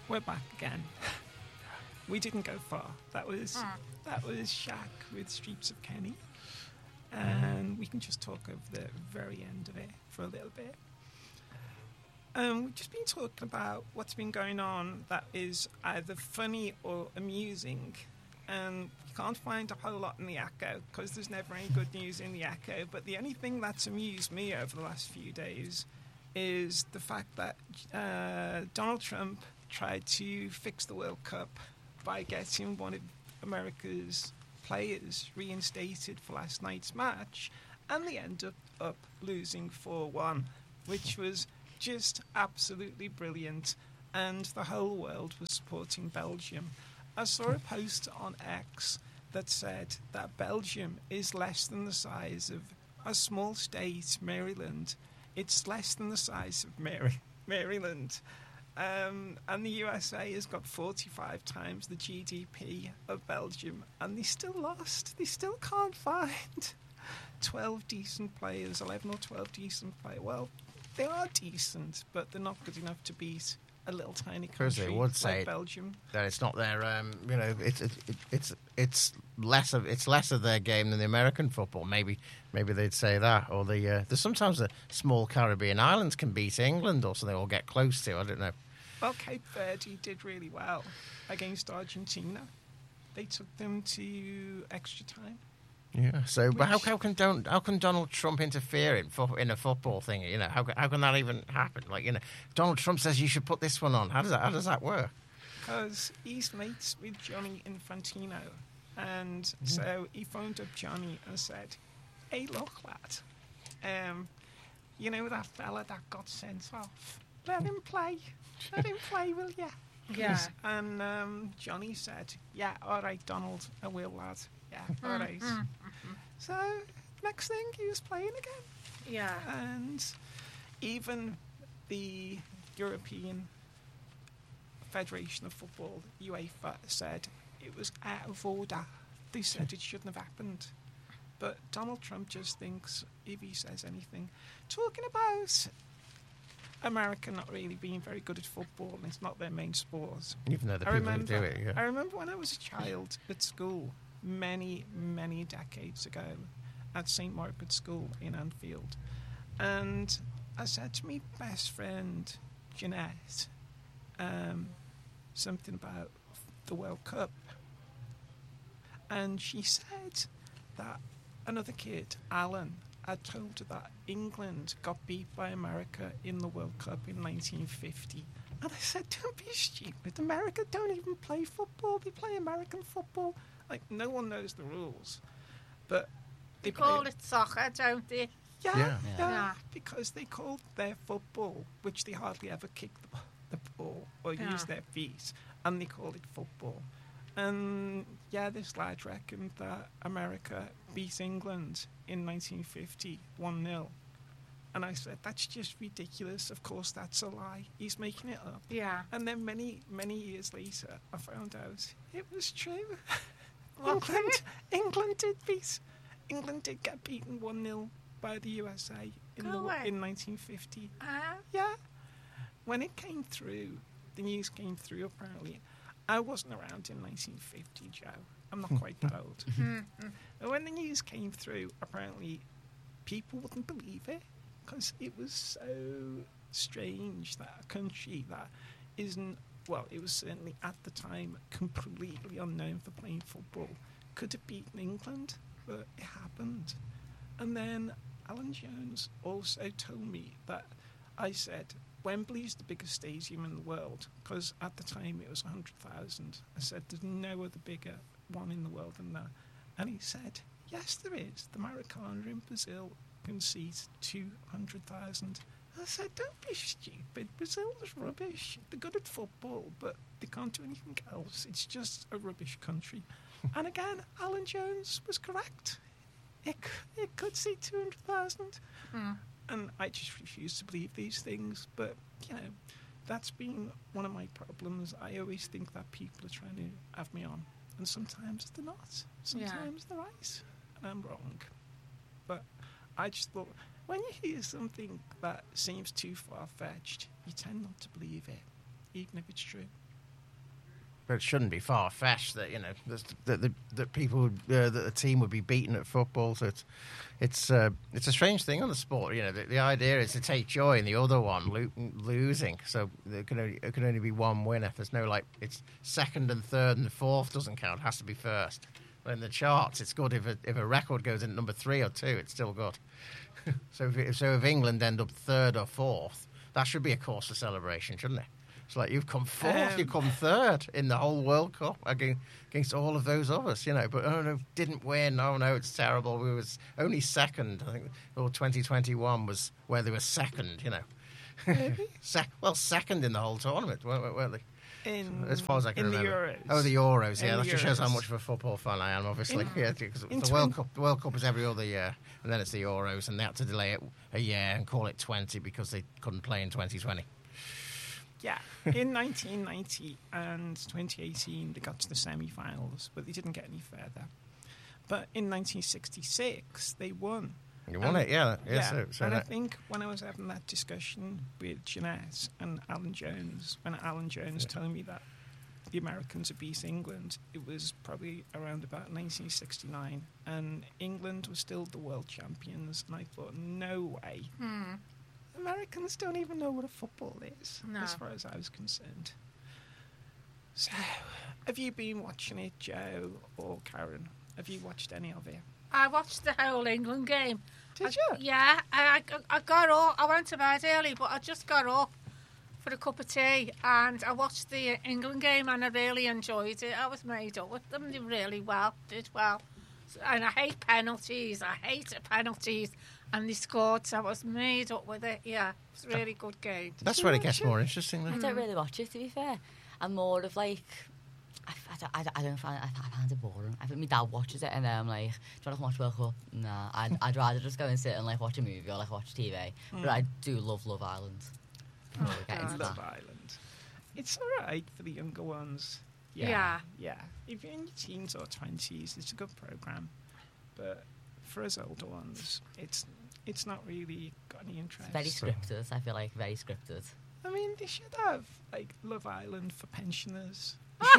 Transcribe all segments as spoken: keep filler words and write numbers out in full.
we're back again. We didn't go far. That was Mm. that was Shaq with Streets of Kenny, and we can just talk over the very end of it for a little bit. Um, we've just been talking about what's been going on that is either funny or amusing, and you can't find a whole lot in the Echo because there's never any good news in the Echo. But the only thing that's amused me over the last few days is the fact that uh, Donald Trump tried to fix the World Cup by getting one of America's players reinstated for last night's match, and they ended up losing four one, which was just absolutely brilliant, and the whole world was supporting Belgium. I saw a post on X that said that Belgium is less than the size of a small state, Maryland. It's less than the size of Mary- Maryland. Um, and the U S A has got forty-five times the G D P of Belgium, and they still lost. They still can't find twelve decent players, eleven or twelve decent players. Well, they are decent, but they're not good enough to beat a little tiny Because country they would like say Belgium. that it's not their, um, you know, it's it, it, it's it's less of it's less of their game than the American football. Maybe maybe they'd say that, or the uh, there's sometimes the small Caribbean islands can beat England or something, or get close to. I don't know. Well, Cape Verde did really well against Argentina. They took them to extra time. Yeah. So, but how, Which- how can don't how can Donald Trump interfere in fo- in a football thing? You know, how ca- how can that even happen? Like, you know, Donald Trump says you should put this one on. How does that how does that work? Because he's mates with Johnny Infantino. And so he phoned up Johnny and said, hey, look, lad, um, you know that fella that got sent off? Let him play. Let him play, will ya? Yeah. And um, Johnny said, yeah, all right, Donald, I will, lad. Yeah, all right. So, next thing, he was playing again. Yeah. And even the European Federation of Football, UEFA, said it was out of order. They said it shouldn't have happened. But Donald Trump just thinks if he says anything. Talking about America not really being very good at football, and it's not their main sport. Even though the I people who remember, do it, yeah. I remember when I was a child at school, many, many decades ago, at Saint Margaret's School in Anfield. And I said to my best friend, Jeanette, um, something about the World Cup. And she said that another kid, Alan, had told her that England got beat by America in the World Cup in nineteen fifty. And I said, don't be stupid. America don't even play football. They play American football. Like, no one knows the rules. But they They call play it soccer, don't they? Yeah, Yeah. yeah, Yeah. Yeah. because they called their football, which they hardly ever kick the, the ball or Yeah. use their feet, and they called it football. And yeah, this lad reckoned that America beat England in nineteen fifty, one nil. And I said, that's just ridiculous. Of course, that's a lie. He's making it up. Yeah. And then many, many years later, I found out it was true. Was England, it? England did beat. England did get beaten one nil by the U S A in, Go the, away. in nineteen fifty. Ah. Yeah. When it came through, the news came through apparently. I wasn't around in nineteen fifty, Joe. I'm not quite that old. But when the news came through, apparently people wouldn't believe it because it was so strange that a country that isn't, well, it was certainly at the time completely unknown for playing football, could have beaten England, but it happened. And then Alan Jones also told me that I said, Wembley's the biggest stadium in the world, because at the time it was one hundred thousand. I said, there's no other bigger one in the world than that. And he said, yes, there is. The Maracanã in Brazil can seat two hundred thousand. I said, don't be stupid. Brazil's rubbish. They're good at football, but they can't do anything else. It's just a rubbish country. And again, Alan Jones was correct. It, c- it could seat two hundred thousand. Mm. And I just refuse to believe these things. But, you know, that's been one of my problems. I always think that people are trying to have me on. And sometimes they're not. Sometimes they're right. And I'm wrong. But I just thought, when you hear something that seems too far-fetched, you tend not to believe it, even if it's true. but it shouldn't be far fetched that you know that that, that people would, uh, that the team would be beaten at football. So it's it's uh, it's a strange thing on the sport. You know, the, the idea is to take joy in the other one lo- losing. So there can only it can only be one winner. There's no like it's second and third and fourth doesn't count. It has to be first. But in the charts, it's good if a, if a record goes in at number three or two, it's still good. so if so if England end up third or fourth, that should be a cause for celebration, shouldn't it? It's like you've come fourth, um, you've come third in the whole World Cup against, against all of those others, you know. But oh no, didn't win. Oh no, it's terrible. We was only second. I think or twenty twenty-one was where they were second, you know. Maybe? Se- well, second in the whole tournament, weren't, weren't they? In, as far as I can in remember. the Euros. Oh, the Euros, yeah. In that the just shows how Euros. much of a football fan I am, obviously. In- yeah, because in the World Cup, the World Cup is every other year, and then it's the Euros, and they had to delay it a year and call it twenty because they couldn't play in twenty twenty. Yeah, in nineteen ninety and twenty eighteen, they got to the semi-finals, but they didn't get any further. But in nineteen sixty-six, they won. You won Um, it, yeah. yeah, Yeah, so, so and I that- think when I was having that discussion with Jeanette and Alan Jones, when Alan Jones Yeah. telling me that the Americans had beat England, it was probably around about nineteen sixty-nine, and England was still the world champions, and I thought, no way. Hmm. Americans don't even know what a football is, No. as far as I was concerned. So, have you been watching it, Joe or Karen? Have you watched any of it? I watched the whole England game. Did I, you? Yeah, I, I, I got up. I went to bed early, but I just got up for a cup of tea and I watched the England game and I really enjoyed it. I was made up with them. They did really well, did well. And I hate penalties. I hate penalties. And they scored, so I was made up with it. Yeah, it was a really good game. That's you where it watch gets it? more interesting. I Then. don't really watch it, to be fair. I'm more of like, I, I, don't- I, don't- I don't find I, I find it boring. I think my dad watches it and then I'm like, do you want to watch World Cup? Nah, I'd, I'd rather just go and sit and like watch a movie or like watch T V. Mm. But I do love Love Island. Oh, We'll get into God. Love that. Island. It's all right for the younger ones. Yeah. Yeah. Yeah. If you're in your teens or twenties, it's a good program. But for us older ones, it's it's not really got any interest. It's very scripted. I feel like very scripted. I mean, they should have like Love Island for pensioners.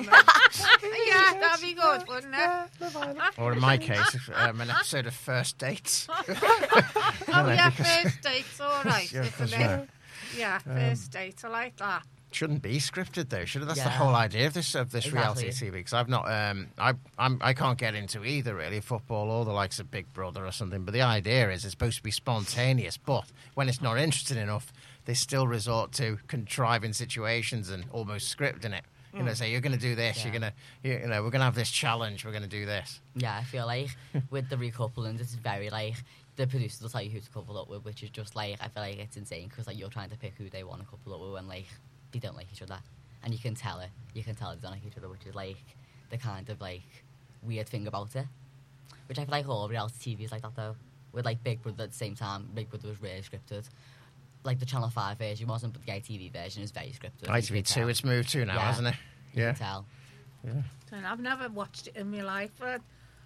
Yeah, that'd be good, wouldn't it? Yeah, Love Island. Or in my case, um, an episode of First Dates. Oh, know, yeah, because- first date's all right, Yeah, isn't 'cause, it? yeah. Yeah, first date, I like that. Shouldn't be scripted though, should it? That's the Yeah. whole idea of this of this Exactly. reality T V. Because I've not, um, I I'm, I can't get into either really football or the likes of Big Brother or something. But the idea is it's supposed to be spontaneous. But when it's not interesting enough, they still resort to contriving situations and almost scripting it. You know, say you're going to do this. Yeah. You're going to, you, you know, we're going to have this challenge. We're going to do this. Yeah, I feel like with the recoupling, it's very like the producers will tell you who to couple up with, which is just like I feel like it's insane because like you're trying to pick who they want to couple up with when like they don't like each other, and you can tell it. You can tell they don't like each other, which is like the kind of like weird thing about it. Which I feel like all reality T V is like that though. With like Big Brother at the same time, Big Brother was really scripted. Like the Channel Five version wasn't, but the I T V version is very scripted. I T V You can two, tell. it's moved to now, Yeah. hasn't it? You Yeah. can tell. And I've never watched it in my life, but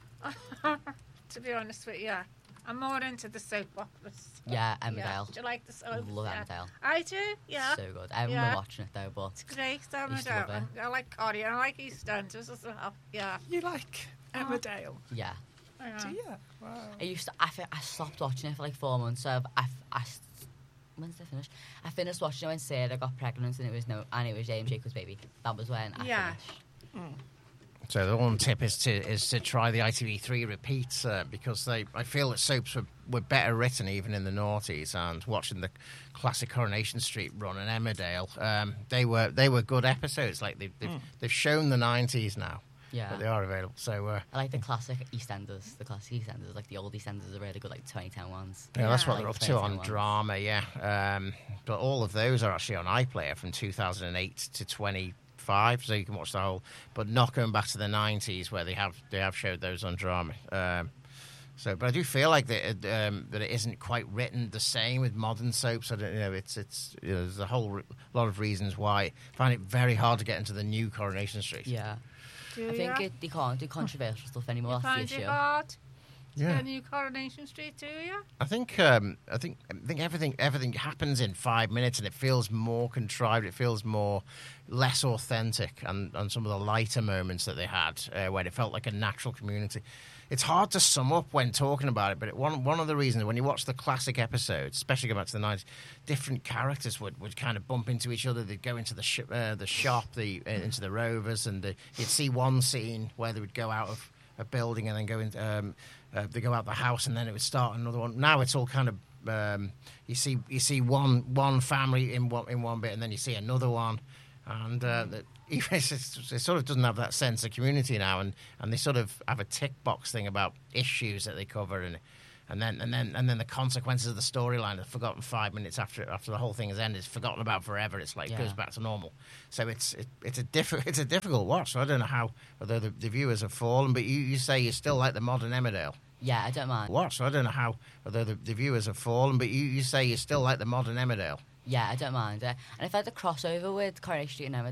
to be honest with you, I'm more into the soap operas. Yeah, Yeah. Emmerdale. Do you like the soap? Love yeah. Emmerdale. I do, yeah. So good. I haven't Yeah. been watching it though, but Great, used to love Emmerdale. it. I like Corrie, and I like EastEnders as well. Yeah. You like Emmerdale? yeah. I Do know. you? Wow. I used to. I, fi- I stopped watching it for like four months. So I, I, when did I finish? I finished watching it when Sarah got pregnant, and it was no, and it was James Jacobs' baby. That was when I Yeah. finished. So the one tip is to is to try the I T V three repeats uh, because they I feel that soaps were, were better written even in the noughties, and watching the classic Coronation Street run and Emmerdale, um, they were they were good episodes. Like they've they've, Mm. they've shown the nineties now, Yeah. but they are available. So uh, I like the classic EastEnders. The classic EastEnders, like the old EastEnders, are really good, like twenty ten ones. yeah, that's what Like they're up the to twenty on ten ones. drama. Yeah, um, but all of those are actually on iPlayer from two thousand eight to twenty. Five, so you can watch the whole, but not going back to the nineties where they have they have showed those on drama. Um, so, but I do feel like that it, um, that it isn't quite written the same with modern soaps. I don't you know. It's it's you know, there's a whole re- lot of reasons why I find it very hard to get into the new Coronation Street. Yeah. Do I think ya? it, they can't do controversial stuff anymore. You That's the find issue. it hard? Yeah. Yeah, New Coronation Street too, yeah. I think um, I think I think everything everything happens in five minutes, and it feels more contrived. It feels more less authentic, and, and some of the lighter moments that they had, uh, where it felt like a natural community. It's hard to sum up when talking about it, but it, one one of the reasons when you watch the classic episodes, especially going back to the nineties, different characters would, would kind of bump into each other. They'd go into the sh- uh, the shop, the uh, into the Rovers, and the, you'd see one scene where they would go out of a building and then go into. Um, Uh, they go out the house, and then it would start another one. Now it's all kind of um, you see you see one one family in one in one bit, and then you see another one, and uh, the, it's, it's, it sort of doesn't have that sense of community now, and, and they sort of have a tick box thing about issues that they cover, and and then and then and then the consequences of the storyline are forgotten five minutes after after the whole thing has ended. It's forgotten about forever. It's like Yeah. it goes back to normal. So it's it, it's a diff- it's a difficult watch. So I don't know how although the, the viewers have fallen, but you, you say you still like the modern Emmerdale. Yeah, I don't mind. Watch. So I don't know how although the, the viewers have fallen, but you, you say you still like the modern Emmerdale. Yeah, I don't mind. Uh, and if I had the crossover with Coronation Street and Emmerdale,